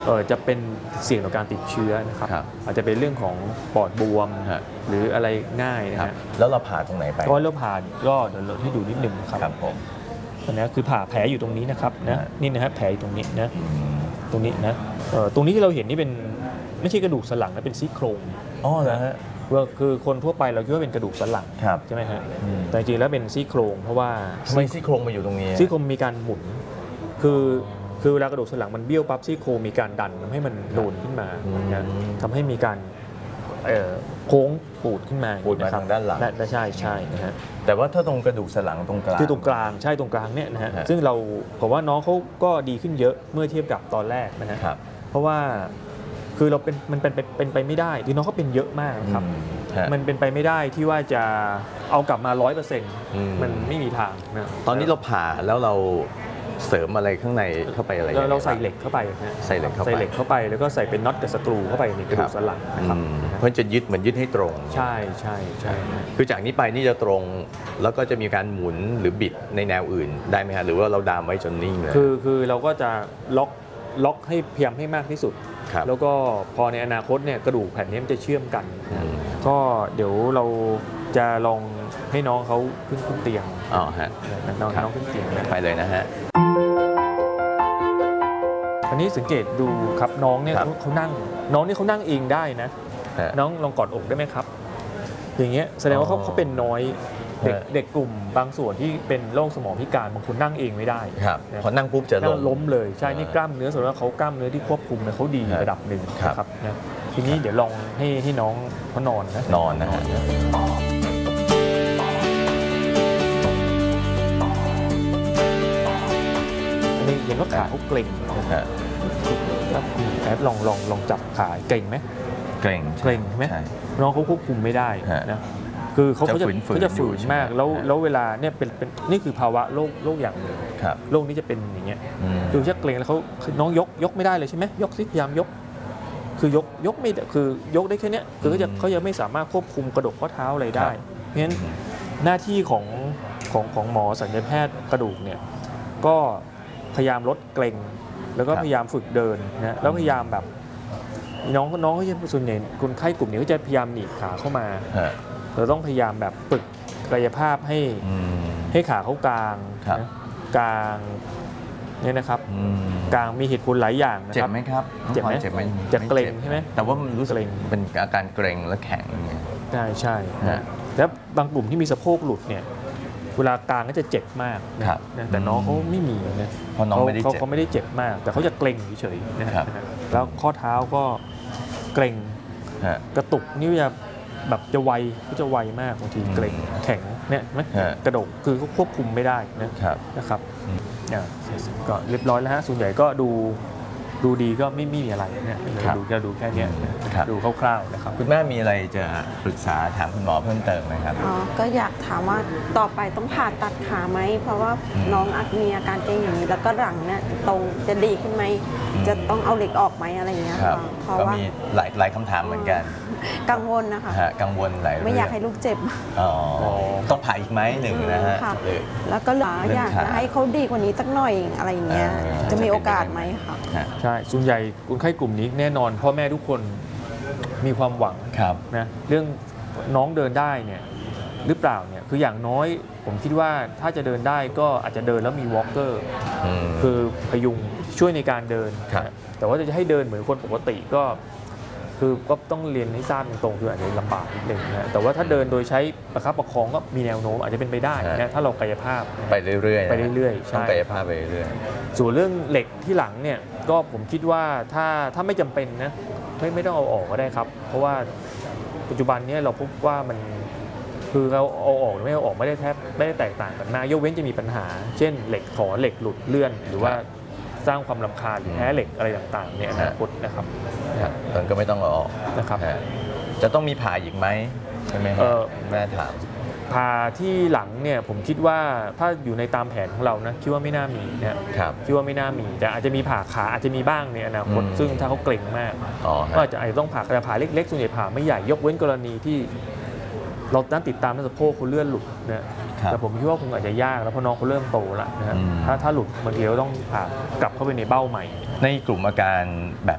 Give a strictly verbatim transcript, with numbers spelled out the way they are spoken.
เออจะเป็นเสี่ยงต่อการติดเชื้อนะครับอาจจะเป็นเรื่องของปอดบวมหรืออะไรง่ายนะฮะแล้วเราผ่าตรงไหนไปก็เราผ่าก็เดี๋ยวเราให้ดูนิดนึงครับครับผมอันนี้คือผ่าแผลอยู่ตรงนี้นะครับนะนี่นะครับแผลอยู่ตรงนี้นะตรงนี้นะเออตรงนี้ที่เราเห็นนี่เป็นไม่ใช่กระดูกสันหลังนะเป็นซี่โครงอ๋อเหรอฮะว่าคือคนทั่วไปเราคิดว่าเป็นกระดูกสันหลังใช่ไหมฮะแต่จริงๆแล้วเป็นซี่โครงเพราะว่าทำไมซี่โครงมาอยู่ตรงนี้ซี่โครงมีการหมุนคือคือเวลากระดูกสันหลังมันเบี้ยวปั๊บซี่โครงมีการดันทำให้มันโดนขึ้นมานะทำให้มีการโค้งปูดขึ้นมาปูดมาทางด้านหลังใช่ใช่นะฮะแต่ว่าถ้าตรงกระดูกสันหลังตรงกลางคือตรงกลางใช่ตรงกลางเนี่ยนะฮะซึ่งเราผมว่าน้องเขาก็ดีขึ้นเยอะเมื่อเทียบกับตอนแรกนะฮะเพราะว่าคือเราเป็นมันเป็นเป็นไปไม่ได้ที่น้องเขาเป็นเยอะมากครับมันเป็นไปไม่ได้ที่ว่าจะเอากลับมาร้อยเปอร์เซ็นต์มันไม่มีทางนะตอนนี้เราผ่าแล้วเราเสริมอะไรข้างในเข้าไปอะไรเราเราใส่เหล็กเข้าไปนะใส่เหล็กเข้าไปใส่เหล็กเข้าไปแล้วก็ใส่เป็นน็อตกับสกรูเข้าไปในกระดูกสันหลังนะครับเพื่อจะยึดเหมือนยึดให้ตรงใช่ใช่ใช่คือจากนี้ไปนี่จะตรงแล้วก็จะมีการหมุนหรือบิดในแนวอื่นได้ไหมฮะหรือว่าเราดามไว้จนนิ่งเลยคือคือเราก็จะล็อกล็อกให้พยายามให้มากที่สุดแล้วก็พอในอนาคตเนี่ยกระดูกแผ่นนี้มันจะเชื่อมกันก็เดี๋ยวเราจะลองให้น้องเขาขึ้นขึ้นเตียงอ๋อฮะน้องน้องขึ้นเตียงไปเลยนะฮะอันนี้สังเกตดูครับน้องเนี่ยเขานั่งน้องนี่เขานั่งเองได้นะน้องลองกอดอกได้ไหมครับอย่างเงี้ยแสดงว่าเขาเขาเป็นน้อยเด็กเด็กกลุ่มบางส่วนที่เป็นโรคสมองพิการบางคนนั่งเองไม่ได้ครับพอนั่งปุ๊บจะล้มล้มเลยใช่นี่กล้ามเนื้อส่วนว่าเขากล้ามเนื้อที่ควบคุมเนี่ยเขาดีระดับหนึ่งครับนะทีนี้เดี๋ยวลองให้ให้น้องเขานอนนะนอนนะฮะอันนี้เห็นว่าขาเขาเกร็งครับแอบลองลองลองจับขาเกร็งไหมเกร็งเกร็งใช่ไหมน้องเขาควบคุมไม่ได้นะคือเขาจะเขาจะฝืนมากแล้วแล้วเวลาเนี่ยเป็นเป็นนี่คือภาวะโรคโรคอย่างหนึ่งโรคนี้จะเป็นอย่างเงี้ยคือจะเกร็งแล้วเขาน้องยกยกไม่ได้เลยใช่ไหมยกซิพยายามยกคือยกยกไม่คือยกได้แค่นี้คือเขาจะเขาจะไม่สามารถควบคุมกระดูกข้อเท้าอะไรได้เพราะฉะนั้นหน้าที่ของของของหมอศัลยแพทย์กระดูกเนี่ยก็พยายามลดเกร็งแล้วก็พยายามฝึกเดินนะแล้วพยายามแบบน้องน้องเขาจะส่วนใหญ่คนไข้กลุ่มนี้ก็จะพยายามหนีบขาเข้ามาเราต้องพยายามแบบฝึกกายภาพให้ให้ขาเขากลางนะกลางเนี่ยนะครับกลางมีเหตุผลหลายอย่างนะครับเจ็บไหมครับเจ็บไหมเจ็บไหมจะเกร็งใช่ไหมแต่ว่ามันรู้สึกเป็นอาการเกร็งและแข็งใช่ใช่แล้วบางกลุ่มที่มีสะโพกหลุดเนี่ยเวลากลางก็จะเจ็บมากแต่น้องเขาไม่มีนะเพราะน้องไม่ได้เจ็บเขาไม่ได้เจ็บมากแต่เขาจะเกร็งเฉยๆนะครับแล้วข้อเท้าก็เกร็งกระตุกนี่จะแบบจะไวก็จะไวมากบางทีเกร็งแข็งเนี่ยไหมกระดูกคือเขาควบคุมไม่ได้นะครับเนี่ยก็เรียบร้อยแล้วฮะส่วนใหญ่ก็ดูดูดีก็ไม่มีอะไรเนี่ยดูจะดูแค่นี้ดูคร่าวๆนะครับคุณแม่มีอะไรจะปรึกษาถามคุณหมอเพิ่มเติมไหมครับอ๋อก็อยากถามว่าต่อไปต้องผ่าตัดขาไหมเพราะว่าน้องอาจมีอาการเกร็งอย่างนี้แล้วก็หลังเนี่ยตรงจะดีขึ้นไหมจะต้องเอาเหล็กออกไหมอะไรอย่างเงี้ยเพราะว่ามีหลายหลายคำถามเหมือนกันกังวลนะคะกังวลหลายไม่อยากให้ลูกเจ็บอ๋อต้องผ่าอีกไหมหนึ่งนะฮะแล้วก็อยากจะให้เขาดีกว่านี้สักหน่อยอะไรอย่างเงี้ยจะมีโอกาสไหมคะใช่ส่วนใหญ่คนไข้กลุ่มนี้แน่นอนพ่อแม่ทุกคนมีความหวังนะเรื่องน้องเดินได้เนี่ยหรือเปล่าเนี่ยคืออย่างน้อยผมคิดว่าถ้าจะเดินได้ก็อาจจะเดินแล้วมีวอล์กเกอร์คือพยุงช่วยในการเดินแต่ว่าจะให้เดินเหมือนคนปกติก็คือก็ต้องเรียนให้ทราบตรงๆคืออาจจะลำบากนิดนึงนะแต่ว่าถ้าเดินโดยใช้ประคับประคองก็มีแนวโน้มอาจจะเป็นไปได้นะถ้าเรากายภาพไปเรื่อยๆไปเรื่อยๆต้องกายภาพไปเรื่อยๆส่วนเรื่องเหล็กที่หลังเนี่ยก็ผมคิดว่าถ้าถ้าไม่จำเป็นนะไม่ไม่ต้องเอาออกก็ได้ครับเพราะว่าปัจจุบันนี้เราพบว่ามันคือเราเอาออกหรือไม่เอาออกไม่ได้แทบไม่ได้แตกต่างกันมากยกเว้นจะมีปัญหาเช่นเหล็กถอนเหล็กหลุดเลื่อนหรือว่าสร้างความรำคาญหรือแพ้เหล็กอะไรต่างๆเนี่ยอนาคตนะครับมันก็ไม่ต้องเอาออกนะครับจะต้องมีผ่าอีกไหมใช่ไหมครับแม่ถามผ่าที่หลังเนี่ยผมคิดว่าถ้าอยู่ในตามแผนของเรานะคิดว่าไม่น่ามีนะครับคิดว่าไม่น่ามีแต่อาจจะมีผ่าขาอาจจะมีบ้างในอนาคตซึ่งถ้าเขาเกร็งมากก็อาจจะอาจจะต้องผ่าแต่ผ่าเล็กๆส่วนใหญ่ผ่าไม่ใหญ่ยกเว้นกรณีที่เราต้องติดตามนักสะโพกเขาเลื่อนหลุดนะแต่ผมคิดว่าคงอาจจะยากแล้วเพราะน้องเขาเริ่มโตแล้วนะฮะถ้าถ้าหลุดบางทีเราต้องผ่ากลับเข้าไปในเบ้าใหม่ในกลุ่มอาการแบบ